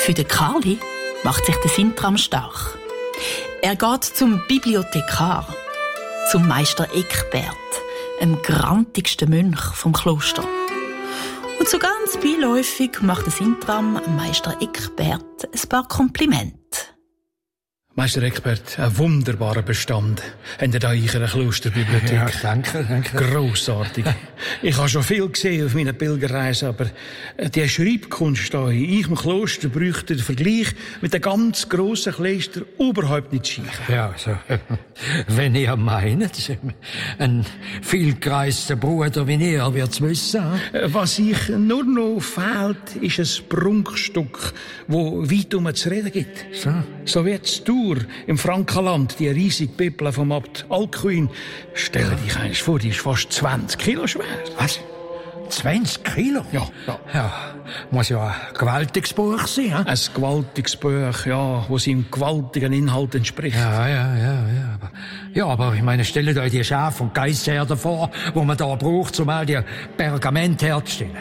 Für den Karli macht sich der Sintram stark. Er geht zum Bibliothekar, zum Meister Eckbert, dem grantigsten Mönch vom Kloster. Und so ganz beiläufig macht der Sintram Meister Eckbert ein paar Komplimente. Meister Eckbert, ein wunderbarer Bestand. Habt ihr da in eurer Klosterbibliothek? Ja, danke. Grossartig. Ich habe schon viel gesehen auf meiner Pilgerreise, aber die Schreibkunst hier in eurem Kloster bräuchte den Vergleich mit den ganz grossen Klöstern überhaupt nicht schief. Ja, so. Wenn ihr meint, ein vielgereister Bruder wie ihr wird's wissen. Was ich nur noch fehlt, ist ein Prunkstück, wo weit um zu reden gibt. So wie jetzt du im Frankenland, die riesige Bibel vom Abt Alcuin. Stell dich eines vor, die ist fast 20 Kilo schwer. Was? 20 Kilo? Ja. Muss ja ein gewaltiges Buch sein, he? Ein gewaltiges Buch, ja, wo seinem gewaltigen Inhalt entspricht. Ja, aber ich meine, stellt euch die Schaf- und Geissherde vor, wo man da braucht, um all die Pergamente herzustellen.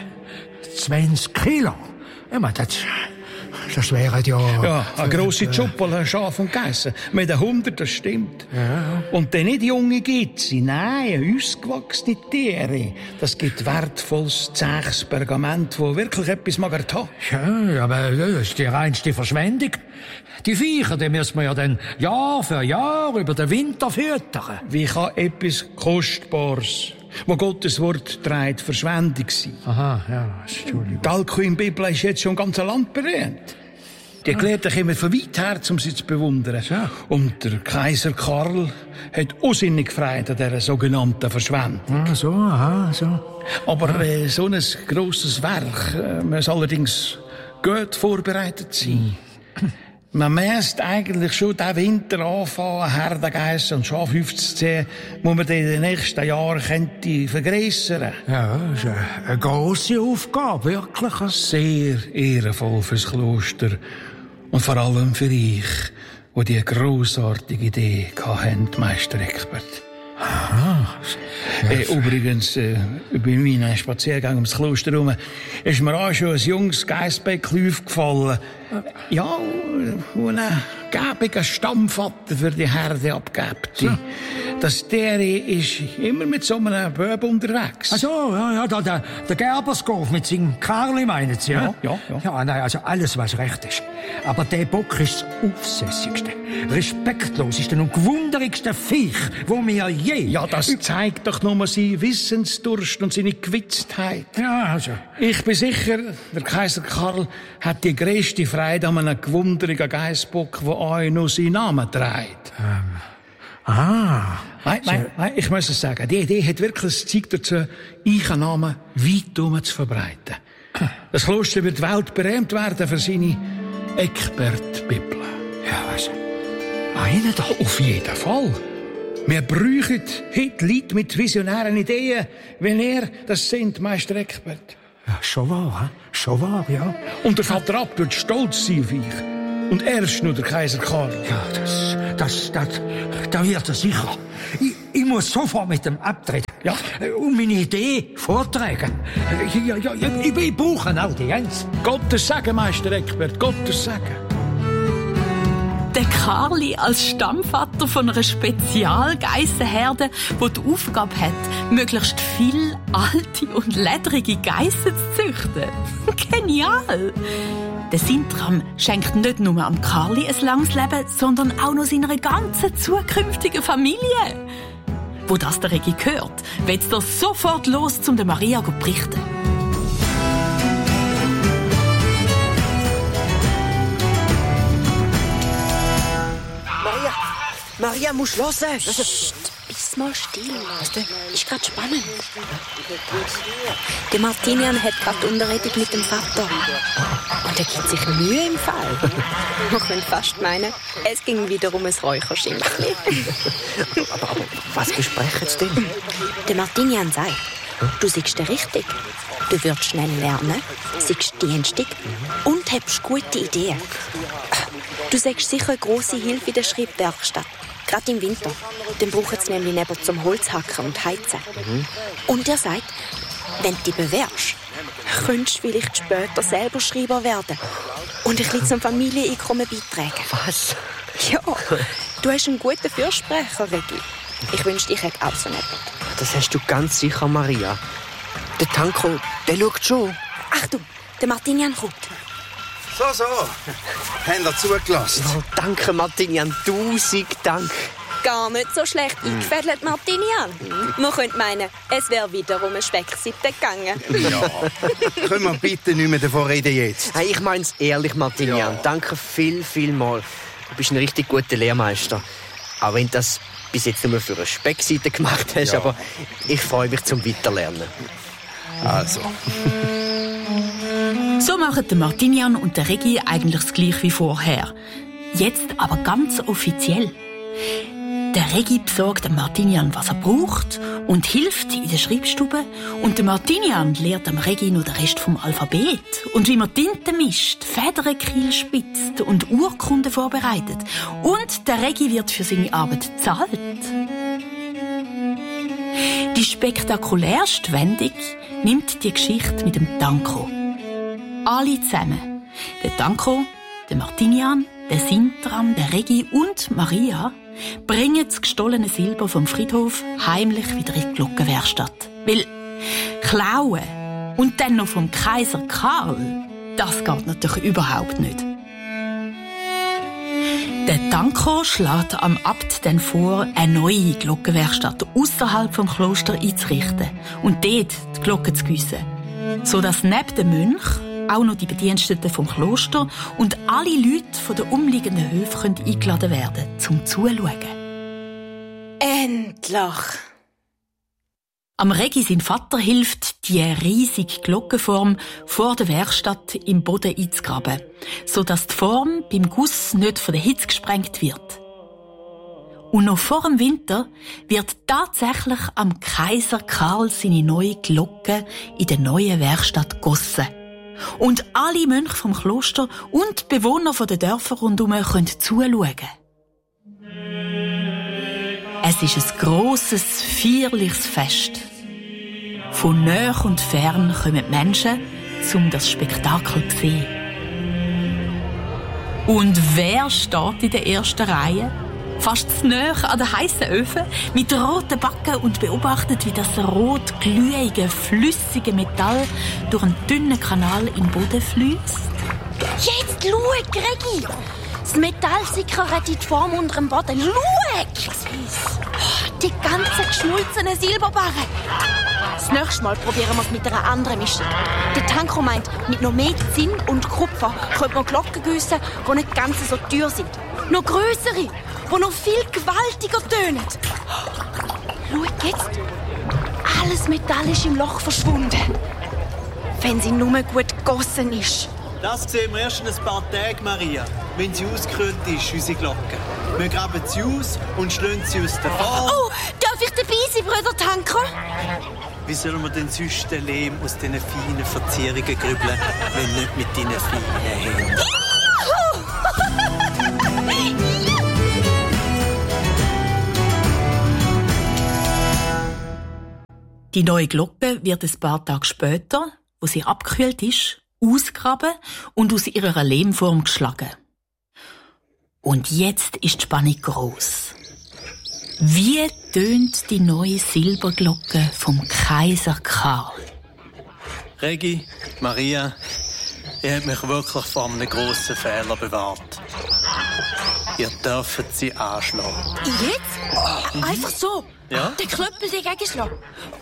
20 Kilo? Ich meine, das wäre ja... Ja, eine grosse Schuppel, Schaf und Geissen. Mit 100, das stimmt. Ja. Und dann nicht junge Gitzi, nein, ausgewachsene Tiere. Das gibt wertvolles, zähes Pergament, das wirklich etwas mag haben. Ja, aber das ist die reinste Verschwendung. Die Viecher, die müssen wir ja dann Jahr für Jahr über den Winter füttern. Wie kann etwas Kostbares, wo Gottes Wort trägt, Verschwendung sein? Aha, ja, Entschuldigung. Die Alcuin-Bibel ist jetzt schon im ganzen Land berühmt. Die Gelehrten kommen von weit her, um sie zu bewundern. Ja. Und der Kaiser Karl hat unsinnig gefreut an dieser sogenannten Verschwendung. So. Aber so ein grosses Werk muss allerdings gut vorbereitet sein. Man müsste eigentlich schon diesen Winter anfangen, Herdengeissen und Schafhüfe zu ziehen, wo man in den nächsten Jahren vergrössern könnte. Ja, das ist eine grosse Aufgabe, wirklich. Sehr ehrenvoll fürs Kloster und vor allem für euch, die diese grossartige Idee hatten, Meister Eckbert. Aha. Übrigens, bei meinem Spaziergang ums Kloster herum ist mir auch schon ein junges Geissbäckchen aufgefallen. Ja, wo ein gäbiger Stammvater für die Herde abgibt. So. Das der ist immer mit so einem Böb unterwegs. Ach so, ja, der Gerberskopf mit seinem Karli, meinen Sie, ja? Ja. Ja, nein, also alles, was recht ist. Aber der Bock ist das aufsässigste, respektloseste und gewunderigste Viech, wo mir je... Ja, das zeigt doch nur seinen Wissensdurst und seine Gewitztheit. Ja, also... Ich bin sicher, der Kaiser Karl hat die grösste Freude an einem gewunderigen Geissbock, der auch noch seinen Namen trägt. Nein, ich muss es sagen, die Idee hat wirklich das Zeug dazu, euren Namen weit zu verbreiten. Das Kloster wird weltberühmt werden für seine Eckbert-Bibel. Ja, was? Meinen da? Auf jeden Fall. Wir brauchen heute Leute mit visionären Ideen, wenn das sind, Meister Eckbert. Ja, schon wahr, ja. Und der Vater Abt wird stolz sein auf euch. Und erst nur der Kaiser Karl. Ja, da wird er sicher. Ich muss sofort mit dem abtreten. Ja. Und meine Idee vortragen. Ich brauche eine Audienz. Gottes Segen, Meister Eckbert, Gottes Segen. Der Karli als Stammvater von einer Spezialgeissenherde, die die Aufgabe hat, möglichst viel alte und ledrige Geissen zu züchten. Genial! Der Sintram schenkt nicht nur am Karli ein langes Leben, sondern auch noch seiner ganzen zukünftigen Familie. Wo das der Regi hört, wird er sofort los, um der Maria zu berichten. Maria, musst hören. Bist mal still. Was denn? Ist grad spannend. Der Martinian hat grad Unterredung mit dem Vater. Und er gibt sich Mühe im Fall. Man könnte fast meinen, es ging wieder um ein Räucherschimpfli. Aber was besprechen Sie denn? Der Martinian sagt, du siehst richtig. Du wirst schnell lernen, siehst dienstig und hast gute Ideen. Du sagst sicher eine grosse Hilfe in der Schreibwerkstatt. Gerade im Winter. Dann brauchen sie nämlich neben zum Holzhacken und Heizen. Und er sagt, wenn du dich bewehrst, könntest vielleicht später selber Schreiber werden und ein bisschen zum Familieneinkommen beitragen. Was? Ja, du hast einen guten Fürsprecher, Regi. Ich wünschte, ich hätte auch so etwas. Das hast du ganz sicher, Maria. Der Tanko, der schaut schon. Achtung, der Martinian kommt. So. Haben ihr zugelassen? Oh, danke, Martinian. 1000 Dank. Gar nicht so schlecht eingefädelt, Martinian. Man könnte meinen, es wäre wieder um eine Speckseite gegangen. Ja. Können wir bitte nicht mehr davon reden jetzt? Hey, ich mein's ehrlich, Martinian. Ja. Danke viel mal. Du bist ein richtig guter Lehrmeister. Auch wenn du das bis jetzt nur für eine Speckseite gemacht hast, Ja. aber ich freue mich zum Weiterlernen. Also. So machen der Martinian und der Regi eigentlich das Gleiche wie vorher. Jetzt aber ganz offiziell. Der Regi besorgt dem Martinian, was er braucht und hilft in der Schreibstube. Und der Martinian lehrt dem Regi noch den Rest vom Alphabet. Und wie man Tinte mischt, Federkiel spitzt und Urkunden vorbereitet. Und der Regi wird für seine Arbeit bezahlt. Die spektakulärste Wendung nimmt die Geschichte mit dem Tanko. Alle zusammen. Der Tanko, der Martinian, der Sintram, der Regi und Maria bringen das gestohlene Silber vom Friedhof heimlich wieder in die Glockenwerkstatt. Weil klauen und dann noch vom Kaiser Karl, das geht natürlich überhaupt nicht. Der Tanko schlägt am Abt dann vor, eine neue Glockenwerkstatt ausserhalb vom Kloster einzurichten und dort die Glocken zu giessen, sodass neben dem Mönch auch noch die Bediensteten vom Kloster und alle Leute von den umliegenden Höfen eingeladen werden, zum Zuschauen. Endlich! Am Regi, sein Vater, hilft, die riesige Glockenform vor der Werkstatt im Boden einzugraben, sodass die Form beim Guss nicht von der Hitze gesprengt wird. Und noch vor dem Winter wird tatsächlich am Kaiser Karl seine neue Glocke in der neuen Werkstatt gegossen. Und alle Mönche vom Kloster und die Bewohner der Dörfer rundherum können zuschauen. Es ist ein grosses, feierliches Fest. Von nah und fern kommen die Menschen, um das Spektakel zu sehen. Und wer steht in der ersten Reihe? Fast zu nahe an den heissen Öfen, mit roten Backen und beobachtet, wie das rot glühige, flüssige Metall durch einen dünnen Kanal in den Boden fließt. Jetzt schau, Regi! Das Metall sickert in die Form unter dem Boden. Schau! Die ganzen geschmolzenen Silberbarren. Das nächste Mal probieren wir es mit einer anderen Mischung. Der Tanko meint, mit noch mehr Zinn und Kupfer könnte man Glocken giessen, die nicht ganz so teuer sind. Noch grössere, die noch viel gewaltiger tönen. Schau jetzt. Alles Metall ist im Loch verschwunden. Wenn sie nur gut gegossen ist. Das sehen wir erst in ein paar Tagen, Maria, wenn sie ausgekühlt ist, unsere Glocke. Wir graben sie aus und schlagen sie aus der Form. Oh, darf ich dabei sein, Brüder Tanko? Wie sollen wir denn sonst den Lehm aus diesen feinen Verzierungen grübeln, wenn nicht mit deinen feinen Händen? Die neue Glocke wird ein paar Tage später, wo sie abgekühlt ist, ausgegraben und aus ihrer Lehmform geschlagen. Und jetzt ist die Spannung gross. Wie tönt die neue Silberglocke vom Kaiser Karl? Regi, Maria, ihr habt mich wirklich vor einem grossen Fehler bewahrt. Ihr dürft sie anschlagen. Jetzt? Einfach so? Ja? Den Klöppel dagegen schlagen?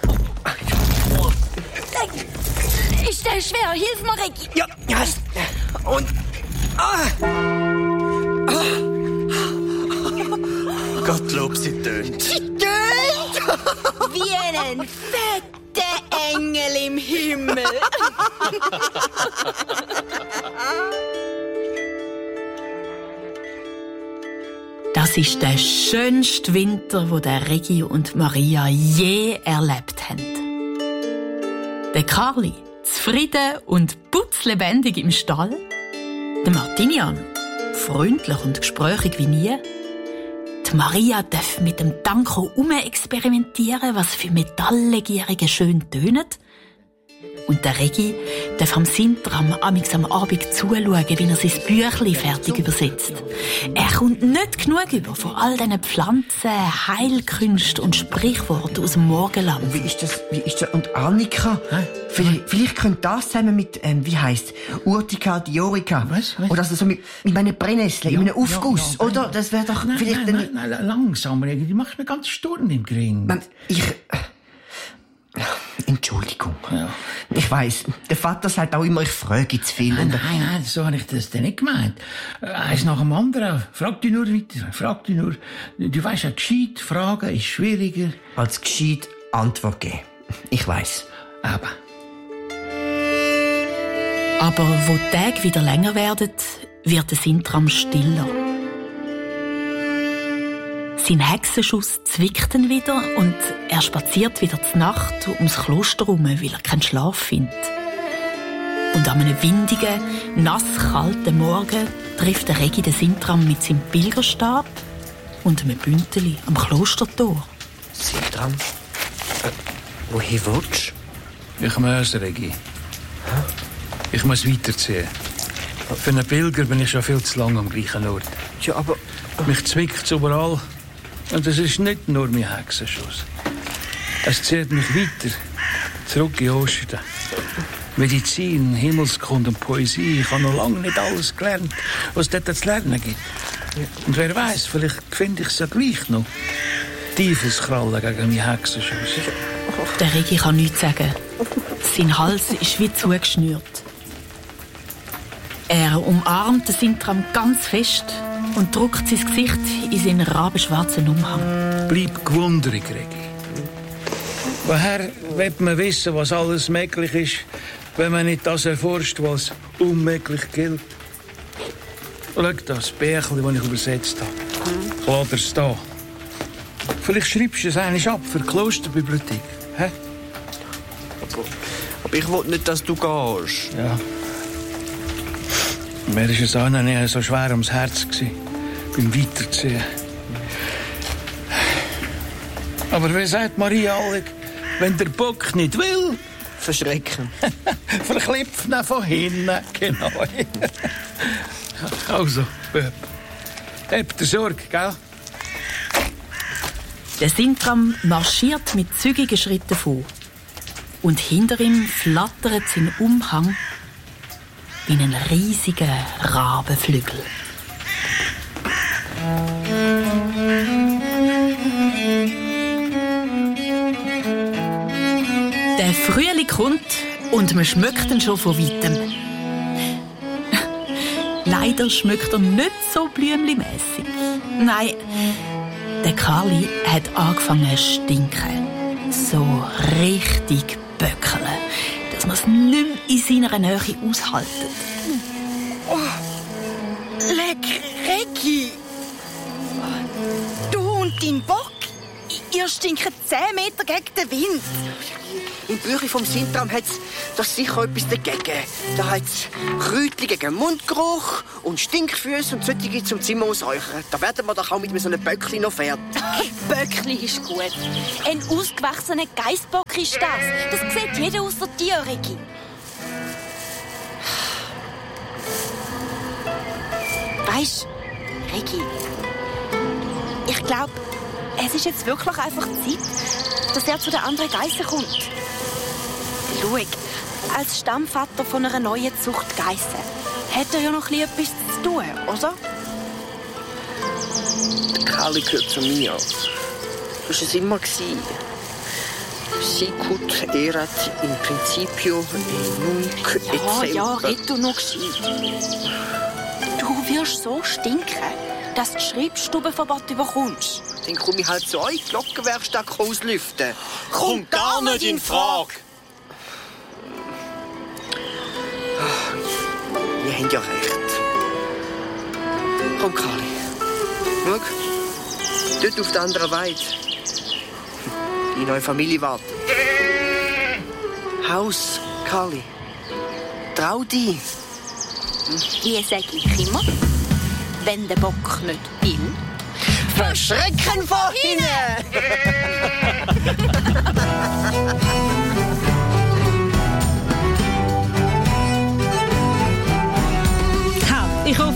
Ist der schwer? Hilf mir, Regi! Ja, und... Gottlob, sie tönt. Sie tönt! Wie ein fetter Engel im Himmel. Das ist der schönste Winter, den der Regi und Maria je erlebt haben. Der Karli, zufrieden und putzlebendig im Stall. Der Martinian, freundlich und gesprächig wie nie. Die Maria darf mit dem Tanko experimentieren, was für Metalllegierungen schön tönen. Und der Regi darf am Sintram amigs am Abend zuschauen, wie er sein Büchlein fertig übersetzt. Er kommt nicht genug über von all diesen Pflanzen, Heilkünsten und Sprichworten aus dem Morgenland. Wie ist das? Und Annika? Vielleicht könnte das zusammen mit, wie heisst Urtica diorica. Was? Oder also so mit meinen Brennnesseln, in einem Aufguss, oder? Das wäre doch vielleicht... Nein, langsamer. Du machst mir ganz Sturm im Gring. Entschuldigung. Ja. Ich weiss, der Vater sagt auch immer, ich frage zu viel. Nein, so habe ich das denn nicht gemeint. Eins nach dem anderen. Frag dich nur weiter. Du weisst ja, gescheit fragen ist schwieriger. Als gescheit Antwort geben. Ich weiss. Aber wo die Tage wieder länger werden, wird der Sintram stiller. Sein Hexenschuss zwickt ihn wieder und er spaziert wieder zur Nacht ums Kloster herum, weil er keinen Schlaf findet. Und an einem windigen, nasskalten Morgen trifft der Regi den Sintram mit seinem Pilgerstab und einem Bündeli am Klostertor. Sintram? Wohin willst du? Ich muss, Regi. Ich muss weiterziehen. Für einen Pilger bin ich schon viel zu lange am gleichen Ort. Ja, aber... Mich zwickt es überall. Und es ist nicht nur mein Hexenschuss. Es zieht mich weiter. Zurück in Osten. Medizin, Himmelskunde und Poesie. Ich habe noch lange nicht alles gelernt, was es dort zu lernen gibt. Und wer weiß, vielleicht finde ich es ja gleich noch. Teufelskrallen gegen meinen Hexenschuss. Der Regi kann nichts sagen. Sein Hals ist wie zugeschnürt. Er umarmt den Sintram ganz fest und drückt sein Gesicht in seinen rabenschwarzen Umhang. Bleib gewundrig, Regi. Woher will man wissen, was alles möglich ist, wenn man nicht das erforscht, was unmöglich gilt? Schau das Bärchen, das ich übersetzt habe. Lass es da. Vielleicht schreibst du es einmal ab für die Klosterbibliothek. Hä? Aber ich will nicht, dass du gehst. Ja. Mir war es auch noch nicht so schwer ums Herz beim Weiterziehen. Aber wie sagt Maria Allig, wenn der Bock nicht will... Verschrecken. Verklipft ihn von hinten, genau. Also, Böb, habt ihr Sorge, gell? Der Sintram marschiert mit zügigen Schritten vor. Und hinter ihm flattert sein Umhang wie ein riesiger Rabenflügel. Der Frühling kommt und man schmeckt ihn schon von weitem. Leider schmeckt er nicht so blümchenmässig. Nein, der Karli hat angefangen zu stinken. So richtig böckeln, dass man es nicht mehr in seiner Nähe aushalten. Oh, leck, Regi! Du und dein Bock, ihr stinkt 10 Meter gegen den Wind. Im Büchlein vom Sintram hat es sicher etwas dagegen. Da hat es Kräutchen gegen Mundgeruch und Stinkfüße und solche zum Zimmer ausräuchern. Da werden wir doch auch mit so einem Böckli noch fertig. Böckli ist gut. Ein ausgewachsener Geissbock ist das. Das sieht jeder außer dir, Regi. Weisst, Regi, ich glaube, es ist jetzt wirklich einfach Zeit, dass er zu den anderen Geissen kommt. Schau, als Stammvater von einer neuen Zucht Geissen hat er ja noch etwas zu tun, oder? Der Karli gehört zu mir. Das war es immer. Sicut erat in principio nunc et semper. Ja, red du noch gescheit. Du wirst so stinken, dass du das Schreibstubenverbot überkommst. Dann komme ich halt zu euch, die Glockenwerkstatt auslüften. Kommt gar nicht in Frage. Ihr habt ja recht. Komm, Karli. Schau, dort auf der anderen Weide. Die neue Familie wartet. Haus, Karli. Trau dich. Wie sage ich immer, wenn der Bock nicht will, verschrecken von hinten!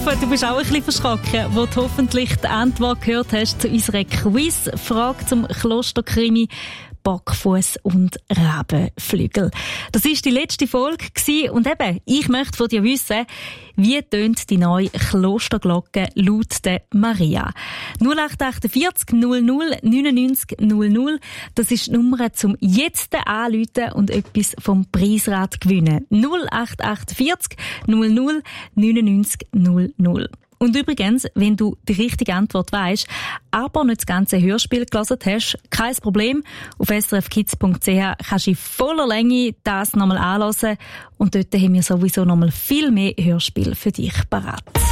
hoffe, du bist auch ein bisschen verschrocken, wo du hoffentlich die Antwort gehört hast zu unserer Quiz-Frage zum Klosterkrimi Bockfuss und Rabenflügel. Das war die letzte Folge und eben, ich möchte von dir wissen, wie tönt die neue Klosterglocke laut der Maria? 0848 00 99 00, das ist die Nummer zum jetzt anrufen und etwas vom Preisrad gewinnen. 0848 00 99 00. Und übrigens, wenn du die richtige Antwort weisst, aber nicht das ganze Hörspiel gelesen hast, kein Problem. Auf srfkids.ch kannst du in voller Länge das nochmal anhören. Und dort haben wir sowieso nochmal viel mehr Hörspiel für dich parat.